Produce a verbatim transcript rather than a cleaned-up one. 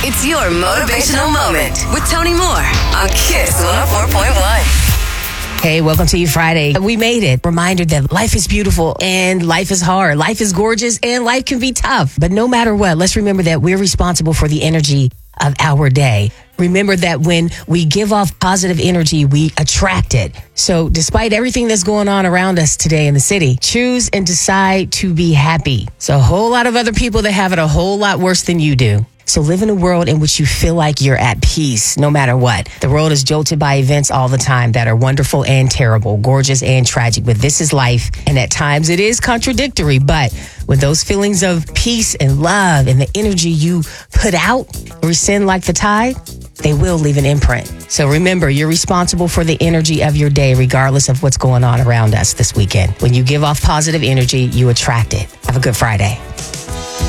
It's your motivational moment with Tony Moore on Kiss one oh four point one. Hey, welcome to you Friday. We made it. Reminder that life is beautiful and life is hard. Life is gorgeous and life can be tough. But no matter what, let's remember that we're responsible for the energy of our day. Remember that when we give off positive energy, we attract it. So despite everything that's going on around us today in the city, choose and decide to be happy. So a whole lot of other people that have it a whole lot worse than you do. So live in a world in which you feel like you're at peace, no matter what. The world is jolted by events all the time that are wonderful and terrible, gorgeous and tragic. But this is life. And at times it is contradictory. But with those feelings of peace and love and the energy you put out, rescind like the tide, they will leave an imprint. So remember, you're responsible for the energy of your day, regardless of what's going on around us this weekend. When you give off positive energy, you attract it. Have a good Friday.